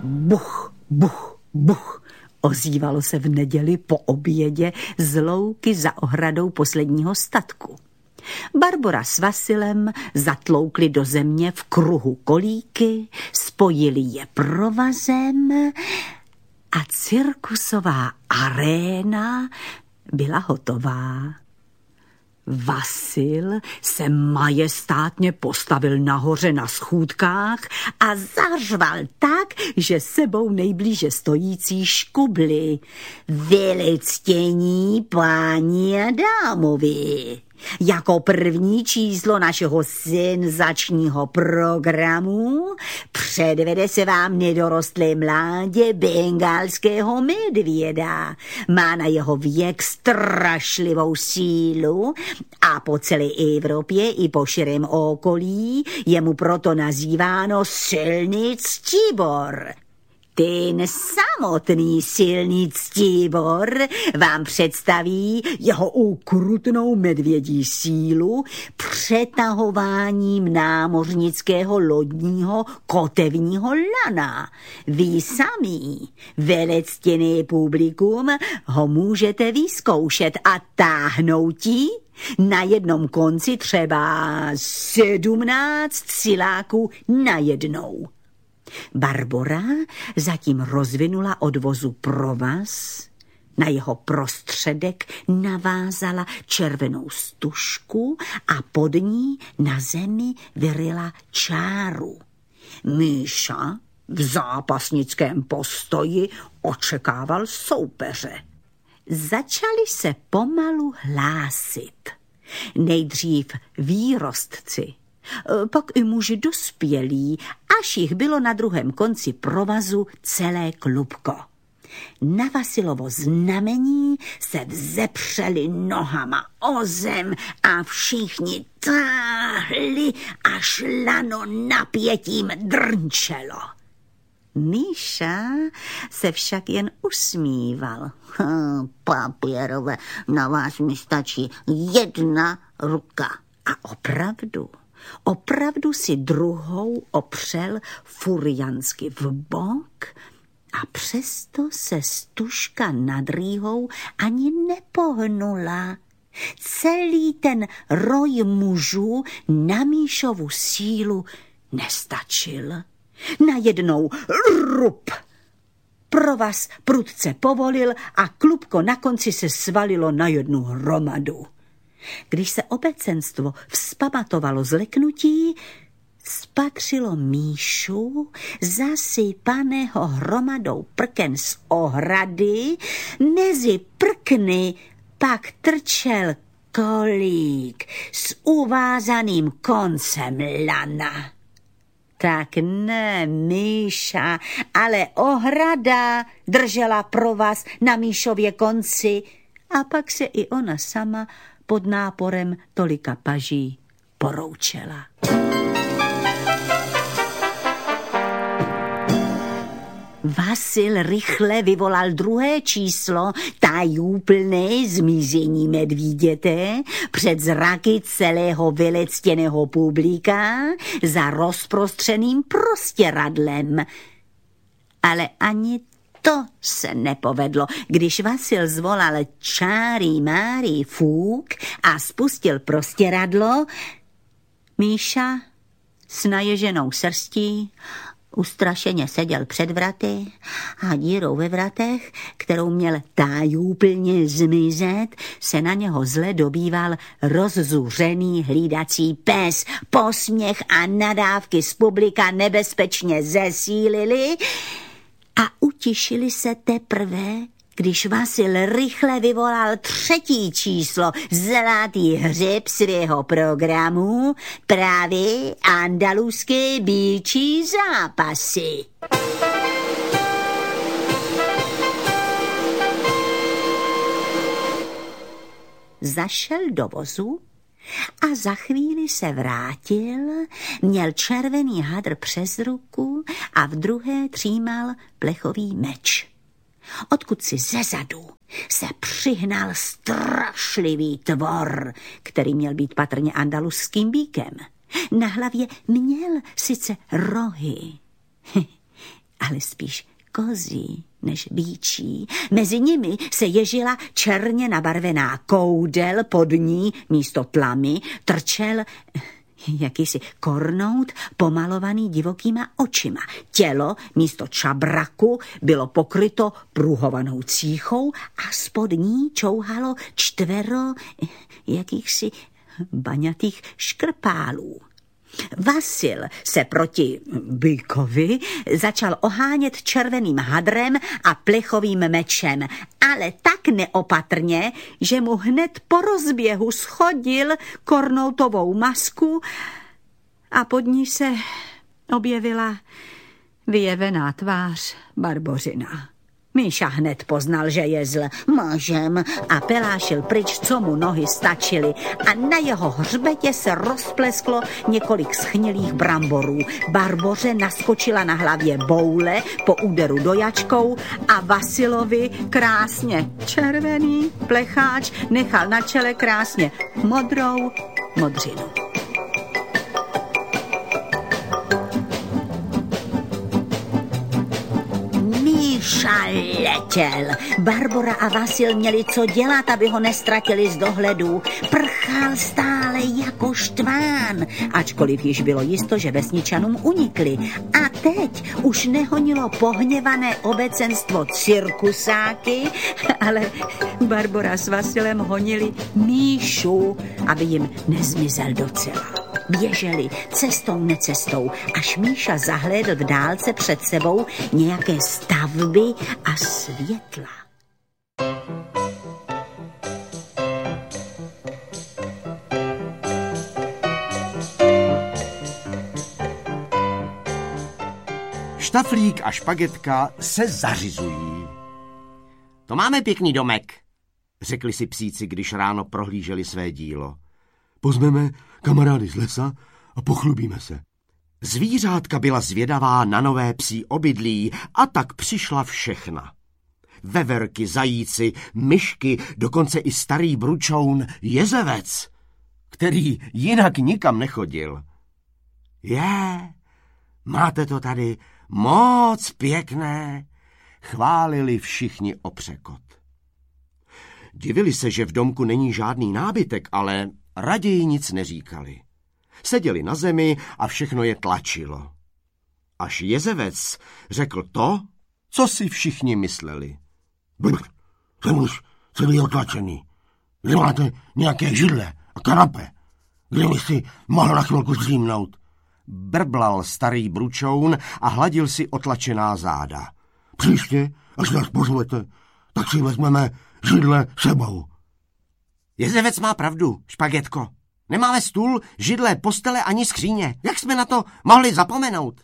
Buch, buch, buch, ozývalo se v neděli po obědě z louky za ohradou posledního statku. Barbora s Vasilem zatloukli do země v kruhu kolíky, spojili je provazem a cirkusová aréna byla hotová. Vasil se majestátně postavil nahoře na schůdkách a zařval tak, že sebou nejblíže stojící škubli. Velectění páni a dámovi. Jako první číslo našeho senzačního programu předvede se vám nedorostlé mládě bengalského medvěda. Má na jeho věk strašlivou sílu a po celé Evropě i po širém okolí je mu proto nazýváno silný Ctibor. Ten samotný silný Ctibor vám představí jeho ukrutnou medvědí sílu přetahováním námořnického lodního kotevního lana. Vy sami, velectěné publikum, ho můžete vyzkoušet a táhnoutí na jednom konci třeba 17 siláků najednou. Barbora zatím rozvinula od vozu provaz, na jeho prostředek navázala červenou stužku a pod ní na zemi vyryla čáru. Míša v zápasnickém postoji očekával soupeře. Začali se pomalu hlásit. Nejdřív výrostci, pak i muži dospělí, až jich bylo na druhém konci provazu celé klubko. Na Vasilovo znamení se vzepřeli nohama o zem a všichni táhli, až lano napětím drnčelo. Míša se však jen usmíval. Papírové, na vás mi stačí jedna ruka. A opravdu si druhou opřel furiansky v bok a přesto se stužka nad rýhou ani nepohnula. Celý ten roj mužů na Míšovu sílu nestačil. Najednou rup! Provaz prudce povolil a klubko na konci se svalilo na jednu hromadu. Když se obecenstvo vzpamatovalo z leknutí, spatřilo Míšu zasypaného hromadou prken z ohrady, mezi prkny pak trčel kolík s uvázaným koncem lana. Tak ne Míša, ale ohrada držela provaz na Míšově konci a pak se i ona sama pod náporem tolika paží poroučela. Vasil rychle vyvolal druhé číslo, tajúplné zmizení medvíděte před zraky celého velectěného publika za rozprostřeným prostěradlem. Ale ani to se nepovedlo, když Vasil zvolal čári mári fúk a spustil prostěradlo. Míša s naježenou srstí ustrašeně seděl před vraty a dírou ve vratech, kterou měl tájúplně zmizet, se na něho zle dobýval rozzuřený hlídací pes. Posměch a nadávky z publika nebezpečně zesílili a utišili se teprve, když Vasil rychle vyvolal třetí číslo, zlatý hřeb svého programu, právě andaluské býčí zápasy. Zašel do vozu a za chvíli se vrátil, měl červený hadr přes ruku a v druhé třímal plechový meč. Odkud si zezadu se přihnal strašlivý tvor, který měl být patrně andaluským býkem. Na hlavě měl sice rohy, ale spíš kozí než býčí. Mezi nimi se ježila černě nabarvená koudel, pod ní místo tlamy trčel jakýsi kornout pomalovaný divokýma očima. Tělo místo čabraku bylo pokryto pruhovanou cíchou a spod ní čouhalo 4 jakýchsi baňatých škrpálů. Vasil se proti býkovi začal ohánět červeným hadrem a plechovým mečem, ale tak neopatrně, že mu hned po rozběhu schodil kornoutovou masku a pod ní se objevila vyjevená tvář Barbořina. Míša hned poznal, že je zl mažem a pelášil pryč, co mu nohy stačily, a na jeho hřbetě se rozplesklo několik schnilých bramborů. Barboře naskočila na hlavě boule po úderu dojačkou a Vasilovi krásně červený plecháč nechal na čele krásně modrou modřinu. Míša letěl. Barbora a Vasil měli co dělat, aby ho nestratili z dohledu. Prchal stále jako štván, ačkoliv již bylo jisto, že vesničanům unikli. A teď už nehonilo pohněvané obecenstvo cirkusáky, ale Barbora s Vasilem honili Míšu, aby jim nezmizel docela. Běželi cestou necestou, až Míša zahlédl v dálce před sebou nějaké stavby a světla. Štaflík a Špagetka se zařizují. To máme pěkný domek, řekli si psíci, když ráno prohlíželi své dílo. Pozmeme kamarády z lesa a pochlubíme se. Zvířátka byla zvědavá na nové psí obydlí a tak přišla všechna. Veverky, zajíci, myšky, dokonce i starý bručoun Jezevec, který jinak nikam nechodil. Máte to tady moc pěkné, chválili všichni o překot. Divili se, že v domku není žádný nábytek, ale raději nic neříkali. Seděli na zemi a všechno je tlačilo. Až Jezevec řekl to, co si všichni mysleli. Jsem už celý otlačený. Kde máte nějaké židle a kanape? Kde bych si mohl na chvilku zřímnout? Brblal starý bručoun a hladil si otlačená záda. Příště, až nás pozvete, tak si vezmeme židle sebou. Jezevec má pravdu, Špagetko. Nemáme stůl, židle, postele ani skříně. Jak jsme na to mohli zapomenout?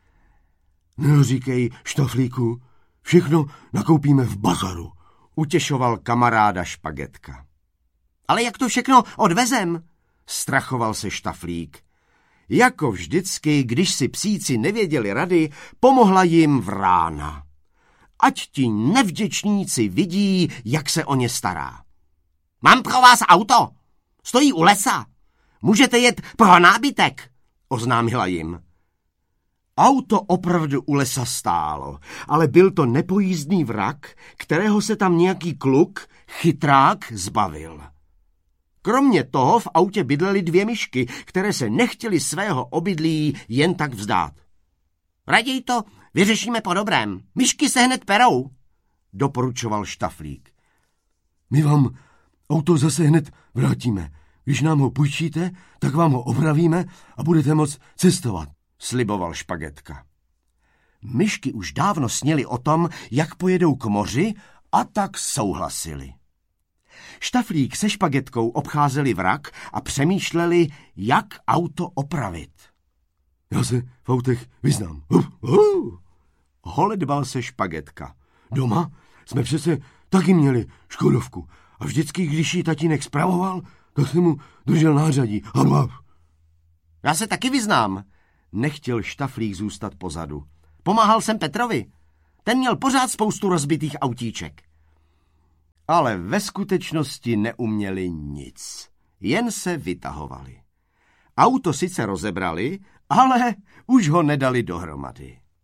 Neříkej, Štaflíku, všechno nakoupíme v bazaru, utěšoval kamaráda Špagetka. Ale jak to všechno odvezem? Strachoval se Štaflík. Jako vždycky, když si psíci nevěděli rady, pomohla jim Vrána. Ať ti nevděčníci vidí, jak se o ně stará. Mám pro vás auto. Stojí u lesa. Můžete jet pro nábytek, oznámila jim. Auto opravdu u lesa stálo, ale byl to nepojízdný vrak, kterého se tam nějaký kluk, chytrák, zbavil. Kromě toho v autě bydlely 2 myšky, které se nechtěly svého obydlí jen tak vzdát. Raději to vyřešíme po dobrém. Myšky se hned perou, doporučoval Štaflík. My vám auto zase hned vrátíme. Když nám ho půjčíte, tak vám ho opravíme a budete moct cestovat, sliboval Špagetka. Myšky už dávno sněly o tom, jak pojedou k moři, a tak souhlasili. Štaflík se Špagetkou obcházeli vrak a přemýšleli, jak auto opravit. Já se v autech vyznám. Holedbal se Špagetka. Doma jsme přece taky měli škodovku a vždycky, když ji tatínek spravoval, tak jsem mu držel nářadí. Já se taky vyznám. Nechtěl Štaflík zůstat pozadu. Pomáhal jsem Petrovi. Ten měl pořád spoustu rozbitých autíček. Ale ve skutečnosti neuměli nic. Jen se vytahovali. Auto sice rozebrali, ale už ho nedali dohromady.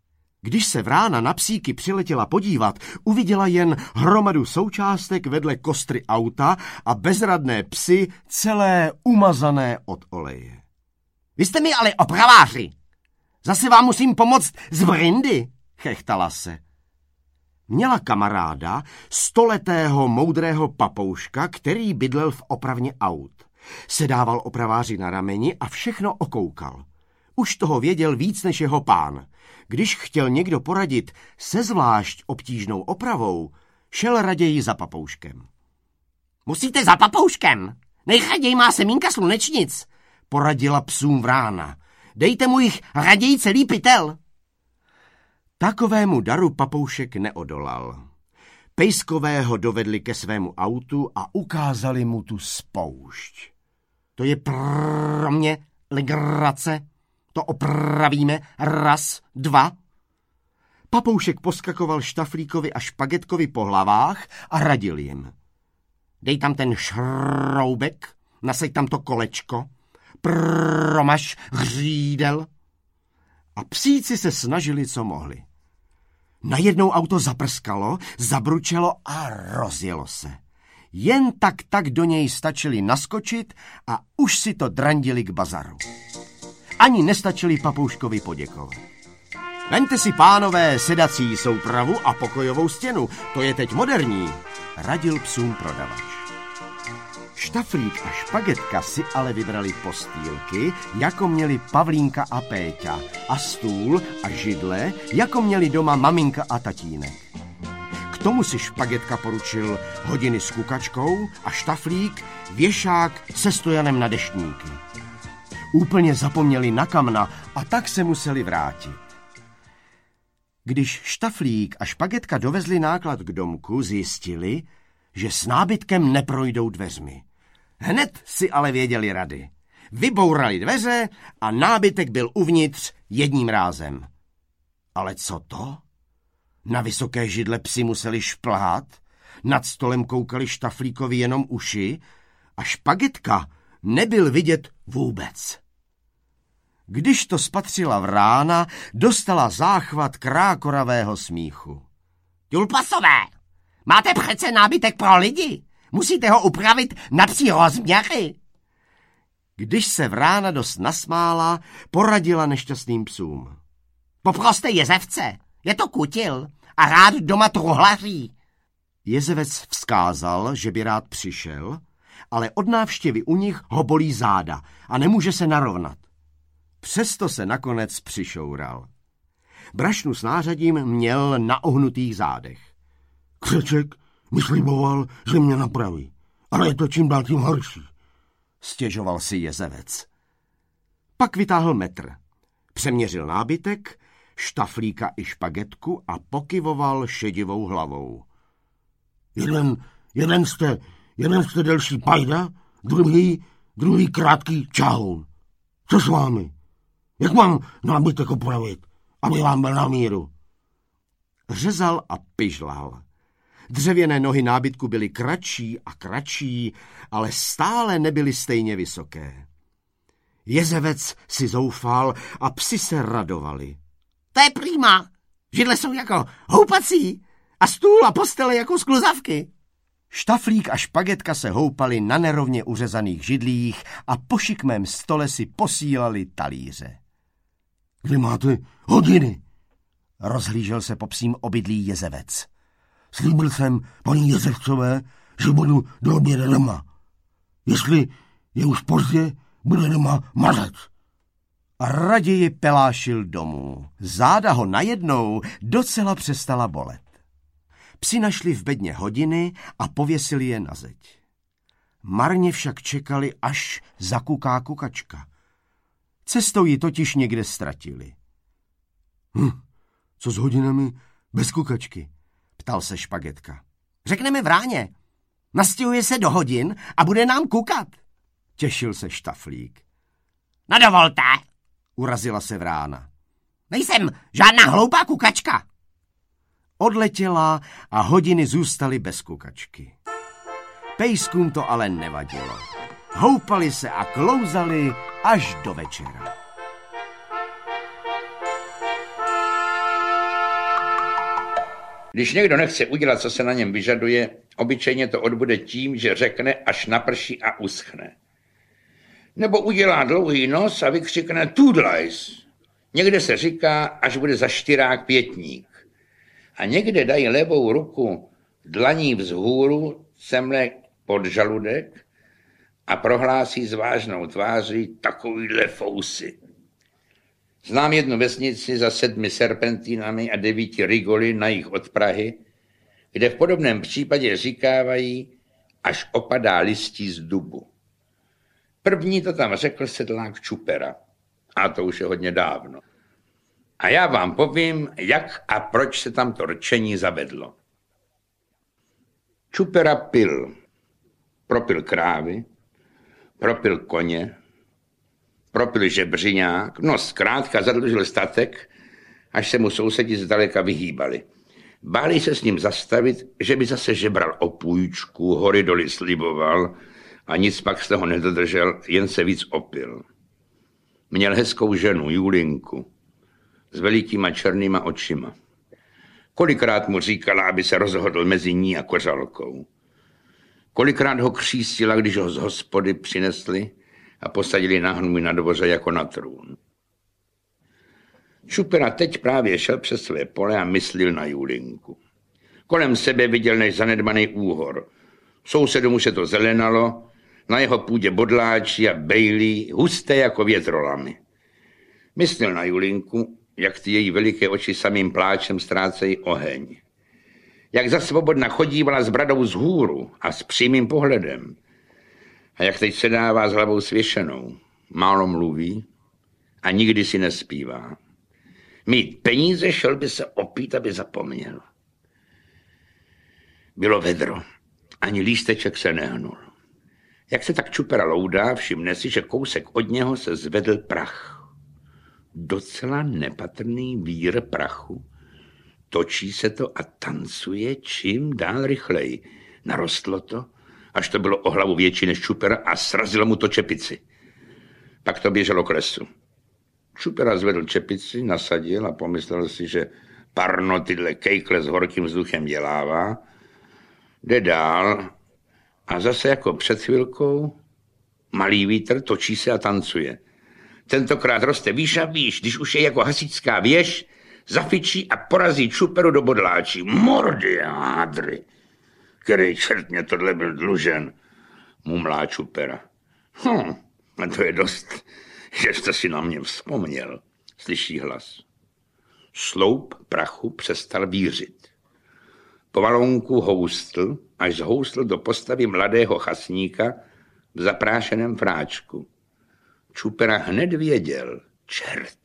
Když se vrána na psíky přiletěla podívat, uviděla jen hromadu součástek vedle kostry auta a bezradné psy celé umazané od oleje. Vy jste mi ale opraváři. Zase vám musím pomoct z vrindy, chechtala se. Měla kamaráda, 100letého moudrého papouška, který bydlel v opravně aut. Sedával opraváři na rameni a všechno okoukal. Už toho věděl víc než jeho pán. Když chtěl někdo poradit se zvlášť obtížnou opravou, šel raději za papouškem. Musíte za papouškem, nejraději má semínka slunečnic, poradila psům vrána. Dejte mu jich raději celý pytel. Takovému daru papoušek neodolal. Pejskové ho dovedli ke svému autu a ukázali mu tu spoušť. To je pro mě legrace. To opravíme, 1, 2. Papoušek poskakoval Štaflíkovi a Špagetkovi po hlavách a radil jim. Dej tam ten šroubek, nasaď tam to kolečko, promaž hřídel. A psíci se snažili, co mohli. Najednou auto zaprskalo, zabručelo a rozjelo se. Jen tak do něj stačili naskočit a už si to drandili k bazaru. Ani nestačili papouškovi poděkovat. Vemte si, pánové, sedací soupravu a pokojovou stěnu, to je teď moderní, radil psům prodavač. Štaflík a Špagetka si ale vybrali postýlky, jako měli Pavlínka a Péťa, a stůl a židle, jako měli doma maminka a tatínek. K tomu si Špagetka poručil hodiny s kukačkou a Štaflík věšák se stojanem na deštníky. Úplně zapomněli na kamna a tak se museli vrátit. Když Štaflík a Špagetka dovezli náklad k domku, zjistili, že s nábytkem neprojdou dveřmi. Hned si ale věděli rady. Vybourali dveře a nábytek byl uvnitř jedním rázem. Ale co to? Na vysoké židle psi museli šplhat, nad stolem koukali Štaflíkovi jenom uši a Špagetka nebyl vidět vůbec. Když to spatřila vrána, dostala záchvat krákoravého smíchu. Julpasové, máte přece nábytek pro lidi. Musíte ho upravit na psí rozměry. Když se vrána dost nasmála, poradila nešťastným psům. Poproste jezevce, je to kutil a rád doma truhlaří. Jezevec vzkázal, že by rád přišel, ale od návštěvy u nich ho bolí záda a nemůže se narovnat. Přesto se nakonec přišoural. Brašnu s nářadím měl na ohnutých zádech. Křeček mi sliboval, že mě napraví, ale je to čím dál tím horší, stěžoval si jezevec. Pak vytáhl metr, přeměřil nábytek, Štaflíka i Špagetku a pokyvoval šedivou hlavou. Jeden jste delší pajda, druhý krátký čahoun. Co s vámi? Jak mám nábytek opravit, aby vám byl na míru? Řezal a pyžlal. Dřevěné nohy nábytku byly kratší a kratší, ale stále nebyly stejně vysoké. Jezevec si zoufal a psi se radovali. To je prima. Židle jsou jako houpací a stůl a postele jako skluzavky. Štaflík a Špagetka se houpali na nerovně uřezaných židlích a po šikmém stole si posílali talíře. Kde máte hodiny? Rozhlížel se po psím obydlí jezevec. Slíbil jsem paní Jezevcové, že budu do oběda doma. Jestli je už pozdě, bude doma mazec. A raději pelášil domů. Záda ho najednou docela přestala bolet. Psi našli v bedně hodiny a pověsili je na zeď. Marně však čekali, až zakuká kukačka. Cestou ji totiž někde ztratili. Co s hodinami bez kukačky? Ptal se Špagetka. Řekneme vráně. Nastěhuje se do hodin a bude nám kukat. Těšil se Štaflík. No dovolte, urazila se vrána. Nejsem žádná hloupá kukačka. Odletěla a hodiny zůstaly bez kukačky. Pejskům to ale nevadilo. Houpali se a klouzali až do večera. Když někdo nechce udělat, co se na něm vyžaduje, obyčejně to odbude tím, že řekne, až naprší a uschne. Nebo udělá dlouhý nos a vykřikne tudlajs. Někde se říká, až bude za štyrák pětník. A někde dají levou ruku dlaní vzhůru, semle pod žaludek a prohlásí s vážnou tváří takovýhle fousy. Znám jednu vesnici za 7 serpentínami a 9 rigoly na jih od Prahy, kde v podobném případě říkávají, až opadá listí z dubu. První to tam řekl sedlák Čupera. A to už je hodně dávno. A já vám povím, jak a proč se tam to rčení zavedlo. Čupera pil. Propil krávy, propil koně, propil žebřiňák, no zkrátka zadlužil statek, až se mu sousedi zdaleka vyhýbali. Báli se s ním zastavit, že by zase žebral o půjčku, hory doly sliboval a nic pak z toho nedodržel, jen se víc opil. Měl hezkou ženu, Julinku, s velikýma černýma očima. Kolikrát mu říkala, aby se rozhodl mezi ní a kořalkou. Kolikrát ho křístila, když ho z hospody přinesli a posadili na hnůj na dvoře jako na trůn. Čupera teď právě šel přes své pole a myslil na Julinku. Kolem sebe viděl než zanedbaný úhor. Sousedům už se to zelenalo, na jeho půdě bodláči a bejlí, husté jako větrolamy. Myslil na Julinku, jak ty její veliké oči samým pláčem ztrácejí oheň. Jak za svobodna chodívala s bradou vzhůru a s přímým pohledem. A jak teď se dává s hlavou svěšenou. Málo mluví a nikdy si nespívá. Mít peníze, šel by se opít, aby zapomněl. Bylo vedro. Ani lísteček se nehnul. Jak se tak Čupera loudá, všimne si, že kousek od něho se zvedl prach. Docela nepatrný vír prachu. Točí se to a tancuje čím dál rychleji. Narostlo to, až to bylo o hlavu větší než Čupera a srazilo mu to čepici. Pak to běželo k lesu. Čupera zvedl čepici, nasadil a pomyslel si, že parno tyhle kejkle s horkým vzduchem dělává. Jde dál a zase jako před chvilkou malý vítr točí se a tancuje. Tentokrát roste výš a výš, když už je jako hasičská věž, zafičí a porazí Čuperu do bodláčí. Mordy a hádry. Který čert mě tohle byl dlužen, mumlá Čupera. A to je dost, že jste si na mě vzpomněl, slyší hlas. Sloup prachu přestal vířit. Po valonku houstl, až zhoustl do postavy mladého chasníka v zaprášeném fráčku. Čupera hned věděl, čert.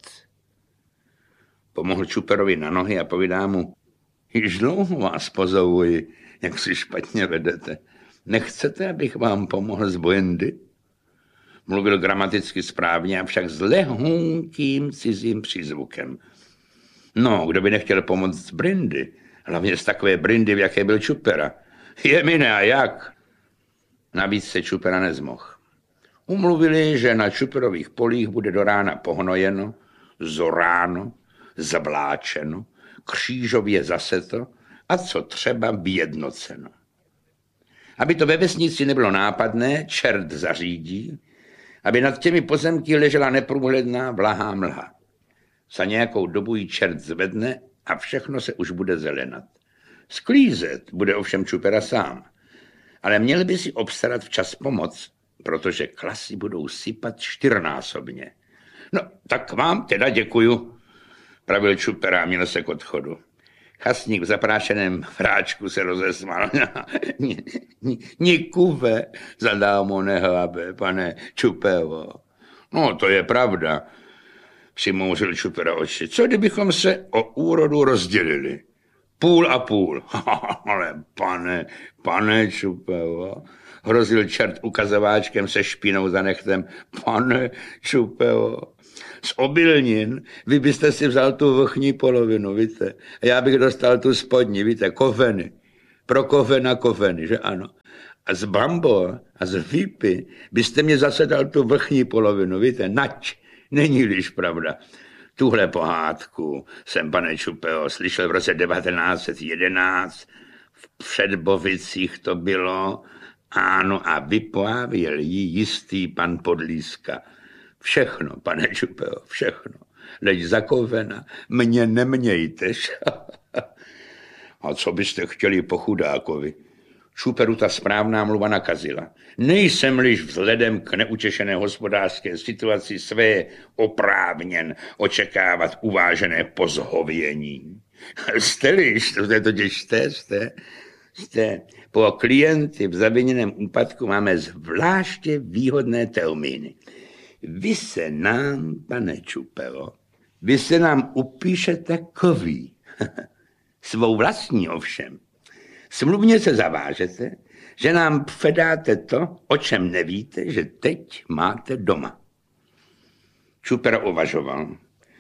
Pomohl Čuperovi na nohy a povídá mu, již dlouho vás pozovuji, jak si špatně vedete. Nechcete, abych vám pomohl z bojendy? Mluvil gramaticky správně, avšak s lehonkým cizím přízvukem. No, kdo by nechtěl pomoct z brindy? Hlavně z takové brindy, v jaké byl Čupera. Je mi ne a jak? Navíc se Čupera nezmohl. Umluvili, že na Čuperových polích bude do rána pohnojeno, zoráno, zavláčeno, křížově zaseto a co třeba vyjednoceno. Aby to ve vesnici nebylo nápadné, čert zařídí, aby nad těmi pozemky ležela neprůhledná vlahá mlha. Za nějakou dobu ji čert zvedne a všechno se už bude zelenat. Sklízet bude ovšem Čupera sám, ale měl by si obstarat včas pomoc, protože klasy budou sypat 4násobně. No, tak vám teda děkuju, pravil Čupera a měl se k odchodu. Chasník v zaprášeném fráčku se rozesmál. Nikuve, zadámo nehlabe, pane Čupevo. No, to je pravda, přimouřil Čupera oči. Co kdybychom se o úrodu rozdělili? Půl a půl. Ale pane Čupevo, hrozil čert ukazováčkem se špínou za nechtem. Pane Čupevo, z obilnin vy byste si vzal tu vrchní polovinu, víte? A já bych dostal tu spodní, víte, kofeny. Pro kofena kofeny, že ano? A z brambor a z výpy byste mě zase dal tu vrchní polovinu, víte? Nať, není-liž pravda. Tuhle pohádku jsem, pane Čupeo, slyšel v roce 1911, v Předbovicích to bylo, ano, a vyprávěl ji jistý pan Podlíska. Všechno, pane Čupeo, všechno. Leď zakovena, mě nemějtež. A co byste chtěli po chudákovi? Čuperu ta správná mluva nakazila. Nejsem-liž vzhledem k neutěšené hospodářské situaci své oprávněn očekávat uvážené pozhovění. Jste-liž, to je totiž jste. Po klienty v zaviněném úpadku máme zvláště výhodné termíny. Vy se nám, pane Čupero, vy se nám upíšete kový. Svou vlastní ovšem. Smluvně se zavážete, že nám předáte to, o čem nevíte, že teď máte doma. Čuper uvažoval.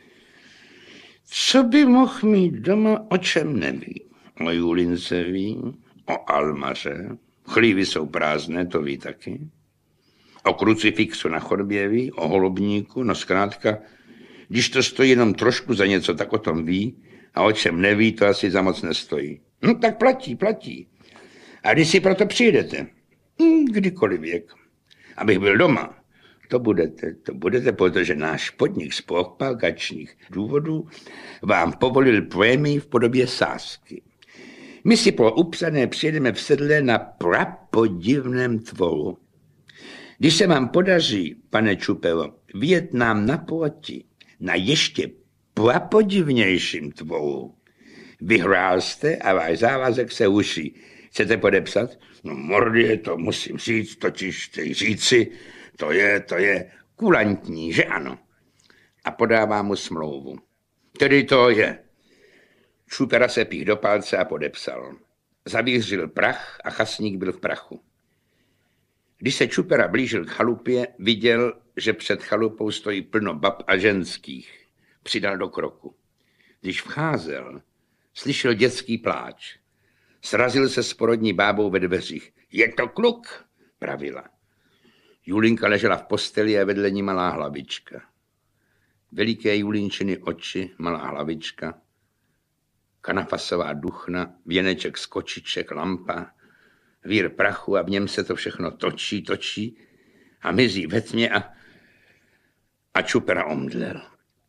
Co by mohl mít doma, o čem neví? O Julince ví, o almaře, chlívy jsou prázdné, to ví taky. O krucifixu na chodbě ví, o holubníku, no zkrátka, když to stojí jenom trošku za něco, tak o tom ví, a o čem neví, to asi za moc nestojí. No tak platí. A když si proto přijdete, kdykoliv věk, abych byl doma, to budete, protože náš podnik z propagačních důvodů vám povolil prémii v podobě sázky. My si pro upsané přijedeme v sedle na prapodivném tvoru. Když se vám podaří, pane Čupero, vyjet nám naproti na ještě prapodivnějším tvoru, vyhrál jste a váš závazek se uší. Chcete podepsat? No mordě, to musím říct, totiž říci, to je kulantní, že ano. A podává mu smlouvu. Tedy to je. Čupera se pích do palce a podepsal. Zavířil prach a chasník byl v prachu. Když se Čupera blížil k chalupě, viděl, že před chalupou stojí plno bab a ženských. Přidal do kroku. Když vcházel, slyšel dětský pláč. Srazil se s porodní bábou ve dveřích. Je to kluk, pravila. Julinka ležela v posteli a vedle ní malá hlavička. Veliké Julinčiny oči, malá hlavička, kanafasová duchna, věneček z kočiček, lampa, vír prachu a v něm se to všechno točí a mizí ve tmě a Čupera omdlel.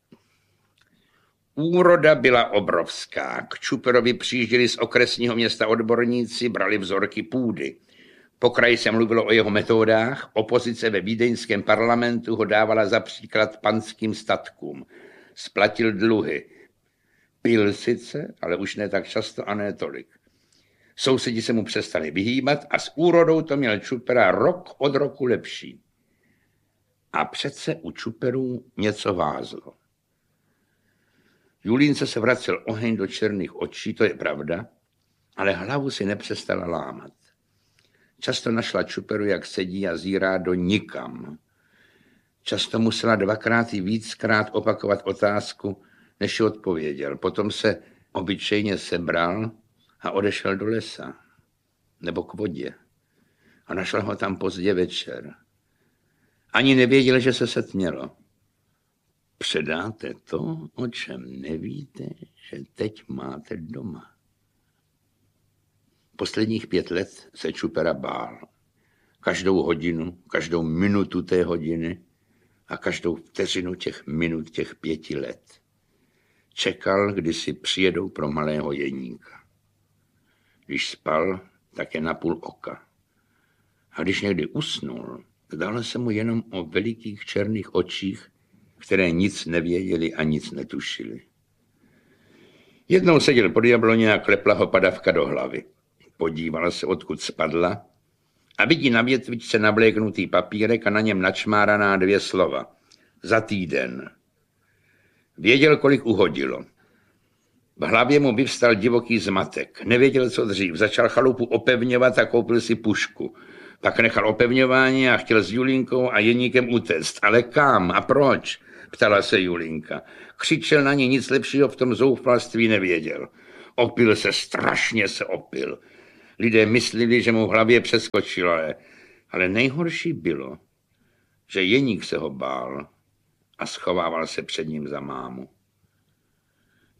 Úroda byla obrovská. K Čuperovi přijížděli z okresního města odborníci, brali vzorky půdy. Po kraji se mluvilo o jeho metodách, opozice ve vídeňském parlamentu ho dávala za příklad panským statkům. Splatil dluhy. Pil sice, ale už ne tak často a ne tolik. Sousedi se mu přestali vyhýbat a s úrodou to měl Čupera rok od roku lepší. A přece u Čuperů něco vázlo. Julínce se vracel oheň do černých očí, to je pravda, ale hlavu si nepřestala lámat. Často našla Čuperu, jak sedí a zírá do nikam. Často musela dvakrát i víckrát opakovat otázku, než ji odpověděl. Potom se obyčejně sebral a odešel do lesa nebo k vodě a našla ho tam pozdě večer. Ani nevěděl, že se setmělo. Předáte to, o čem nevíte, že teď máte doma. Posledních 5 let se Čupera bál. Každou hodinu, každou minutu té hodiny a každou vteřinu těch minut těch 5 let. Čekal, kdy si přijedou pro malého Jeníka. Když spal, tak je na půl oka. A když někdy usnul, zdálo se mu jenom o velikých černých očích, které nic nevěděli a nic netušili. Jednou seděl pod jabloně a klepla ho padavka do hlavy. Podívala se, odkud spadla a vidí na větvičce navléknutý papírek a na něm načmáraná 2 slova. Za týden. Věděl, kolik uhodilo. V hlavě mu vyvstal divoký zmatek. Nevěděl, co dřív. Začal chalupu opevňovat a koupil si pušku. Pak nechal opevňování a chtěl s Julinkou a Jeníkem utéct. Ale kam a proč? Ptala se Julinka. Křičel na ní, nic lepšího v tom zoufalství nevěděl. Opil se, strašně se opil. Lidé mysleli, že mu v hlavě přeskočilo, ale nejhorší bylo, že Jeník se ho bál a schovával se před ním za mámu.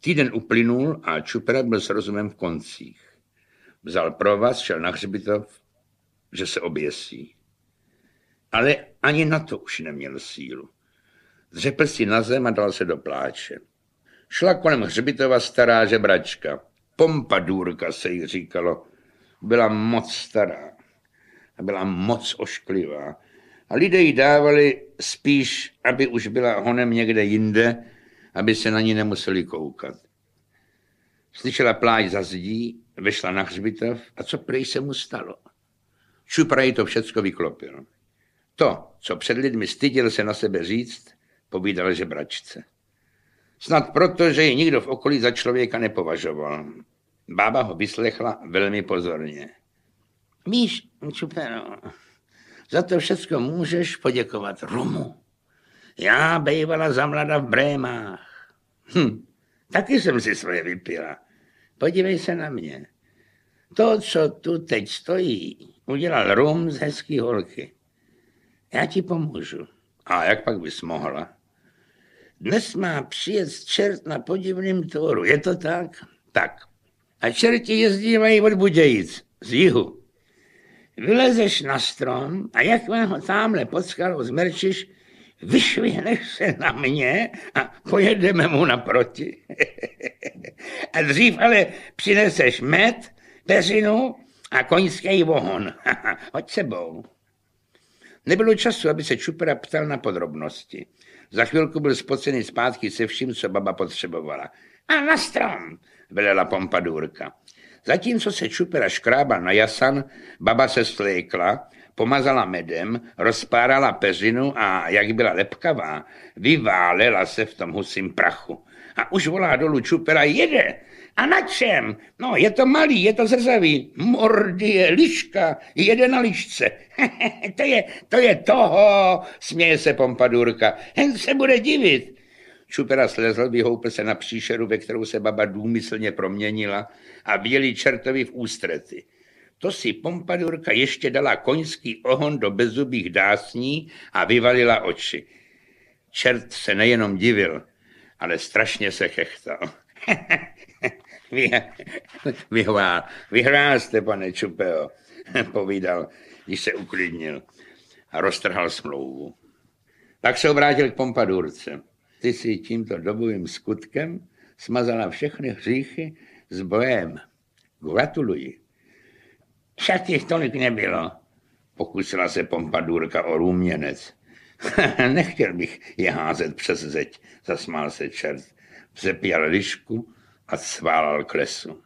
Týden uplynul a Čupera byl s rozumem v koncích. Vzal provaz, šel na hřbitov, že se oběsí. Ale ani na to už neměl sílu. Dřepl si na zem a dal se do pláče. Šla kolem hřbitova stará žebračka. Pompadůrka se jí říkalo. Byla moc stará a byla moc ošklivá. A lidé jí dávali spíš, aby už byla honem někde jinde, aby se na ní nemuseli koukat. Slyšela pláč za zdí, vešla na hřbitov a co prej se mu stalo? Čupra jí to všecko vyklopil. To, co před lidmi styděl se na sebe říct, povídal žebračce. Snad proto, že ji nikdo v okolí za člověka nepovažoval. Bába ho vyslechla velmi pozorně. Víš, Čupero, za to všecko můžeš poděkovat Rumu. Já bejvala za mlada v Brémách. Taky jsem si svoje vypila. Podívej se na mě. To, co tu teď stojí, udělal Rum z hezký holky. Já ti pomůžu. A jak pak bys mohla? Dnes má přijet čert na podivným tvoru. Je to tak? Tak. A čerti jezdívají od Budějic, z jihu. Vylezeš na strom a jakmile ho támhle pod skalou zmerčíš, vyšvihneš se na mě a pojedeme mu naproti. A dřív ale přineseš med, peřinu a koňský vohon. Hoď sebou. Nebylo času, aby se Čupera ptal na podrobnosti. Za chvilku byl spocený zpátky se vším, co baba potřebovala. A na strom, velela Pompadůrka. Zatímco se Čupera škrábal na jasan, baba se slékla, pomazala medem, rozpárala peřinu a, jak byla lepkavá, vyválela se v tom husím prachu. A už volá dolů Čupera, jede. A na čem? No, je to malý, je to zrzavý. Mordie, liška, jede na lišce. to je toho, směje se Pompadůrka. Hen se bude divit. Čupera slezl, vyhoupl se na příšeru, ve kterou se baba důmyslně proměnila a běli čertovi v ústrety. To si Pompadůrka ještě dala koňský ohon do bezzubých dásní a vyvalila oči. Čert se nejenom divil, ale strašně se chechtal. Vyhrál jste, pane Čupeo, povídal, když se uklidnil a roztrhal smlouvu. Tak se obrátil k Pompadůrce. Ty si tímto dobovým skutkem smazala všechny hříchy s bojem. Gratuluji. Však těch tolik nebylo, pokusila se Pompadůrka o růměnec. Nechtěl bych je házet přes zeď, zasmál se čert. Vzepěl lišku a sválal k lesu.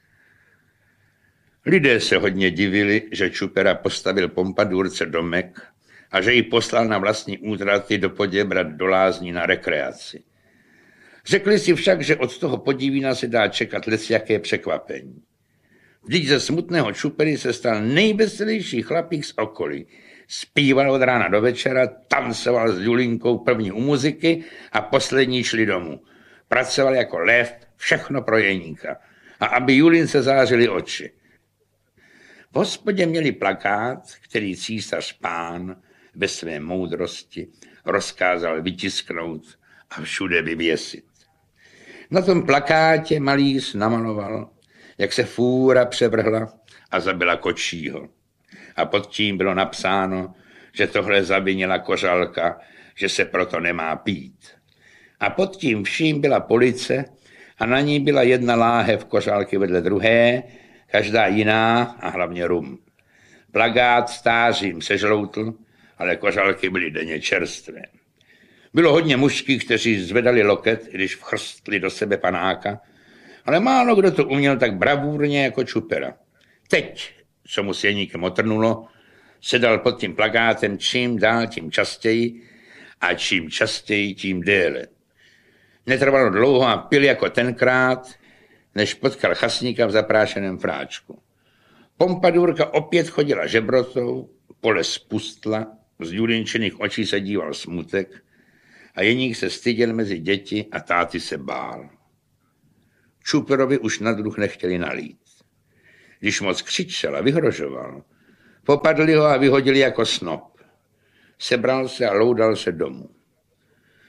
Lidé se hodně divili, že Čupera postavil Pompadůrce domek a že ji poslal na vlastní útraty do Poděbrad do lázní na rekreaci. Řekli si však, že od toho Podívína se dá čekat lecjaké překvapení. Vždyť ze smutného Čupery se stal nejveselější chlapík z okolí. Zpíval od rána do večera, tancoval s Julinkou první u muziky a poslední šli domů. Pracoval jako lev, všechno pro Jeníka. A aby Julince zářily oči. V hospodě měli plakát, který císař pán ve své moudrosti rozkázal vytisknout a všude vyvěsit. Na tom plakátě malíř namaloval, jak se fůra převrhla a zabila kočího. A pod tím bylo napsáno, že tohle zavinila kořalka, že se proto nemá pít. A pod tím vším byla police a na ní byla jedna láhev kořálky vedle druhé, každá jiná a hlavně rum. Plakát stářím sežloutl, ale kořálky byly denně čerstvé. Bylo hodně mužských, kteří zvedali loket, když vchrstli do sebe panáka, ale málo kdo to uměl tak bravurně jako Čupera. Teď, co mu s Jeníkem otrnulo, sedal pod tím plakátem čím dál tím častěji a čím častěji tím déle. Netrvalo dlouho a pil jako tenkrát, než potkal chasníka v zaprášeném fráčku. Pompadůrka opět chodila žebrotou, pole spustla, z Julinčiných očí se díval smutek a Jeník se styděl mezi děti a táty se bál. Čuperovi už na druh nechtěli nalít. Když moc křičel a vyhrožoval, popadli ho a vyhodili jako snop. Sebral se a loudal se domů.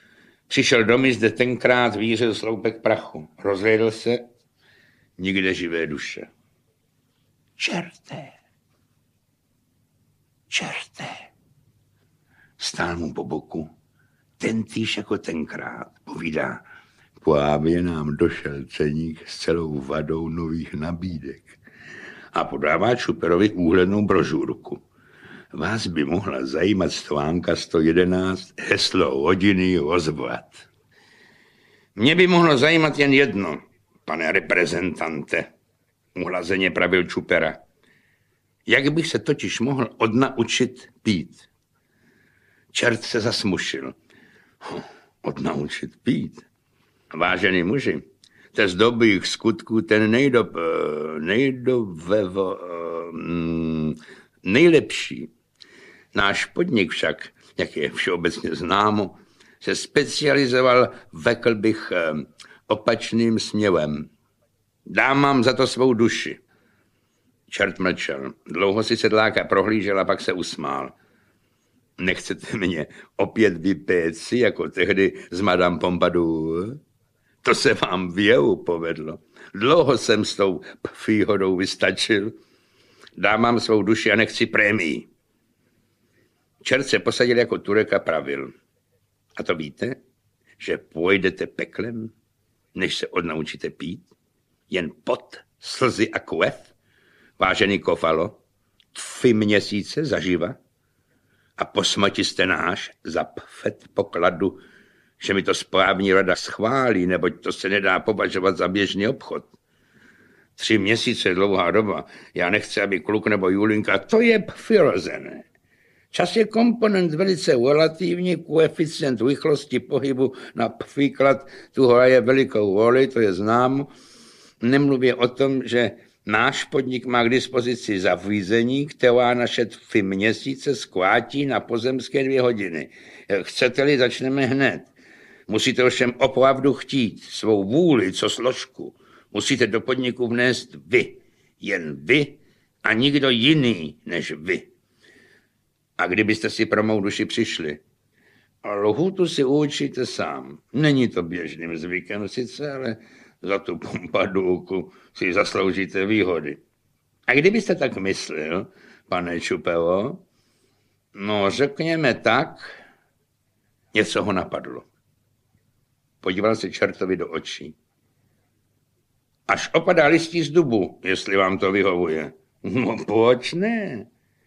Přišel domů, zde tenkrát vířil sloupek prachu. Rozhlédl se, nikde živé duše. Čerté! Stál mu po boku, tentýž jako tenkrát, povídá, po Ábě nám došel ceník s celou vadou nových nabídek a podává Čuperovi úhlednou brožurku. Vás by mohla zajímat stvánka 111 heslo hodiny ozvat. Mě by mohlo zajímat jen jedno, pane reprezentante, uhlazeně pravil Čupera. Jak bych se totiž mohl odnaučit pít? Čert se zasmušil. Odnaučit pít? Vážený muži, te z dobrých skutků ten nejlepší. Náš podnik však, jak je všeobecně známo, se specializoval, řekl bych, opačným směrem. Dám vám za to svou duši. Čert mlčel. Dlouho si sedláka prohlížel a pak se usmál. Nechcete mě opět vypéci, jako tehdy s Madame Pompadour? To se vám v jehu povedlo. Dlouho jsem s tou příhodou vystačil. Dám vám svou duši a nechci prémii. Čert se posadil jako Turek a pravil. A to víte, že pojdete peklem, než se odnaučíte pít? Jen pot, slzy a krev? Vážený Kofalo, 3 měsíce zaživa? A po smrti jste náš za předpokladu, že mi to správní rada schválí, neboť to se nedá považovat za běžný obchod. 3 měsíce je dlouhá doba. Já nechci, aby kluk nebo Julinka, to je přirozené. Čas je komponent velice relativní, koeficient rychlosti pohybu například tu hraje velikou roli, to je známo. Nemluvě o tom, že náš podnik má k dispozici zařízení, která naše 3 měsíce zkrátí na pozemské 2 hodiny. Chcete-li, začneme hned. Musíte ovšem opravdu chtít svou vůli, co složku. Musíte do podniku vnést vy. Jen vy a nikdo jiný než vy. A kdybyste si pro mou duši přišli? Lhůtu si určíte sám. Není to běžným zvykem sice, ale za tu Pompadourku si zasloužíte výhody. A kdybyste tak myslel, pane Čupero, no řekněme tak, něco ho napadlo. Podíval se Čertovi do očí. Až opadá listí z dubu, jestli vám to vyhovuje. No proč ne?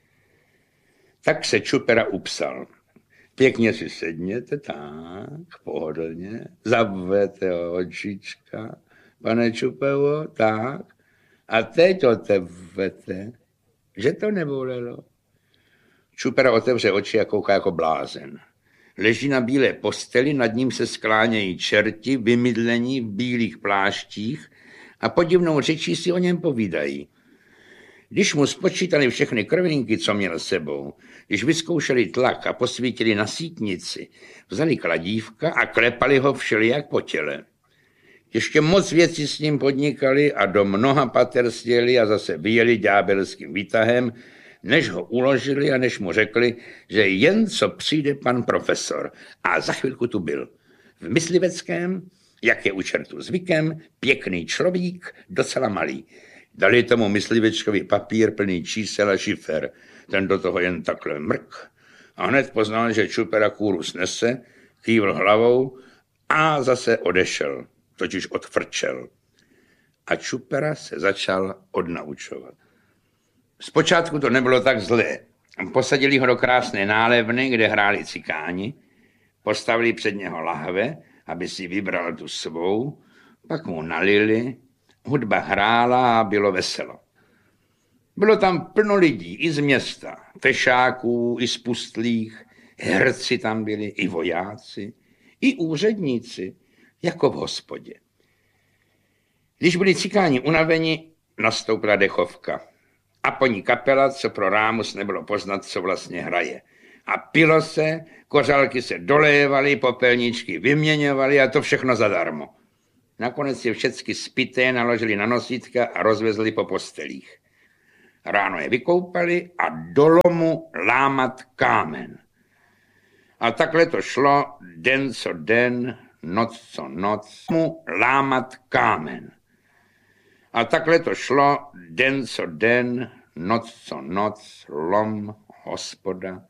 Tak se Čupera upsal. Pěkně si sedněte, tak, pohodlně, zavřete očička, pane Čupero, tak, a teď otevřete, že to nebolelo. Čupera otevře oči a kouká jako blázen. Leží na bílé posteli, nad ním se sklánějí čerti, vymydlení v bílých pláštích a podivnou řečí si o něm povídají. Když mu spočítali všechny krvinky, co měl sebou, když vyzkoušeli tlak a posvítili na sítnici, vzali kladívka a klepali ho všelijak po těle. Ještě moc věcí s ním podnikali a do mnoha pater sjeli a zase vyjeli ďábelským výtahem, než ho uložili a než mu řekli, že jen co přijde pan profesor. A za chvilku tu byl. V mysliveckém, jak je u čertu zvykem, pěkný človík, docela malý. Dali tomu myslivečkovi papír plný čísel a šifer. Ten do toho jen takhle mrk a hned poznal, že Čupera kůru snese, kývl hlavou a zase odešel, totiž odfrčel. A Čupera se začal odnaučovat. Zpočátku to nebylo tak zlé. Posadili ho do krásné nálevny, kde hráli cikáni, postavili před něho lahve, aby si vybral tu svou, pak mu nalili, hudba hrála a bylo veselo. Bylo tam plno lidí, i z města, fešáků, i z pustlých, herci tam byli, i vojáci, i úředníci, jako v hospodě. Když byli cikáni unaveni, nastoupila dechovka. A po ní kapela, co pro rámus nebylo poznat, co vlastně hraje. A pilo se, kořálky se dolévaly, popelničky vyměňovaly a to všechno zadarmo. Nakonec je všecky spité naložili na nosítka a rozvezli po postelích. Ráno je vykoupali a do lomu lámat kámen. A takhle to šlo den co den, noc co noc, mu lámat kámen. A takhle to šlo den co den, noc co noc, lom, hospoda,